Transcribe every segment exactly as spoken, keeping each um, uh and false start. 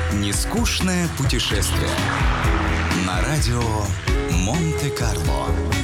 Нескучное путешествие на радио Монте-Карло.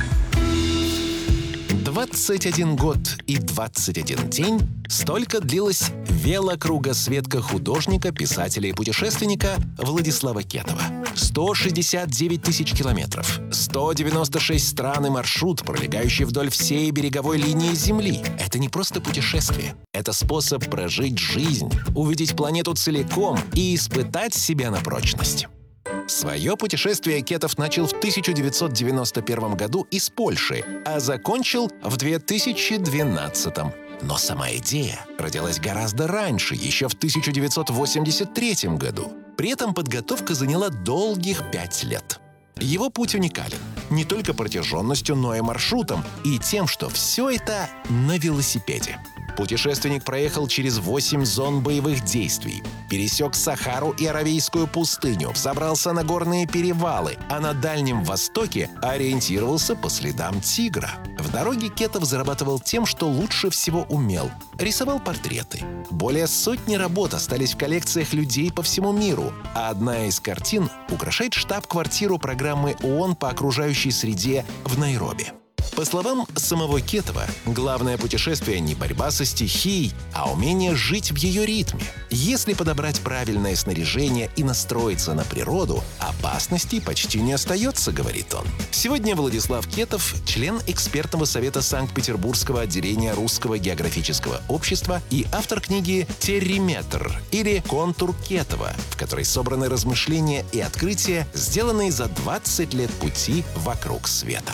двадцать один год и двадцать один день — столько длилась велокругосветка художника, писателя и путешественника Владислава Кетова. сто шестьдесят девять тысяч километров, сто девяносто шесть стран и маршрут, пролегающий вдоль всей береговой линии Земли. Это не просто путешествие. Это способ прожить жизнь, увидеть планету целиком и испытать себя на прочность. Свое путешествие Кетов начал в тысяча девятьсот девяносто первом году из Польши, а закончил в две тысячи двенадцатом. Но сама идея родилась гораздо раньше, еще в тысяча девятьсот восемьдесят третьем году. При этом подготовка заняла долгих пять лет. Его путь уникален не только протяженностью, но и маршрутом, и тем, что все это на велосипеде. Путешественник проехал через восемь зон боевых действий, пересек Сахару и Аравийскую пустыню, взобрался на горные перевалы, а на Дальнем Востоке ориентировался по следам тигра. В дороге Кетов зарабатывал тем, что лучше всего умел. Рисовал портреты. Более сотни работ остались в коллекциях людей по всему миру, а одна из картин украшает штаб-квартиру программы ООН по окружающей среде в Найроби. По словам самого Кетова, главное путешествие не борьба со стихией, а умение жить в ее ритме. Если подобрать правильное снаряжение и настроиться на природу, опасностей почти не остается, говорит он. Сегодня Владислав Кетов – член экспертного совета Санкт-Петербургского отделения Русского географического общества и автор книги «Терриметр» или «Контур Кетова», в которой собраны размышления и открытия, сделанные за двадцать лет пути вокруг света.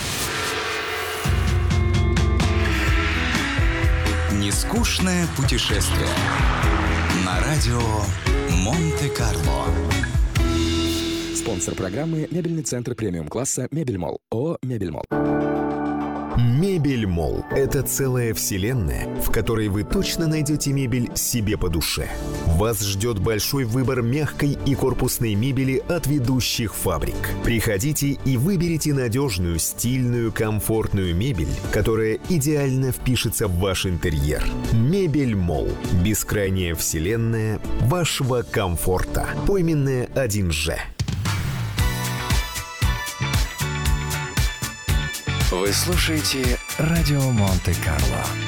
Нескучное путешествие на радио Монте-Карло. Спонсор программы — мебельный центр премиум-класса «Мебельмолл». ООО «Мебельмолл». Мебельмолл – это целая вселенная, в которой вы точно найдете мебель себе по душе. Вас ждет большой выбор мягкой и корпусной мебели от ведущих фабрик. Приходите и выберите надежную, стильную, комфортную мебель, которая идеально впишется в ваш интерьер. Мебельмолл – бескрайняя вселенная вашего комфорта. Пойменная один же. Вы слушаете радио Монте-Карло.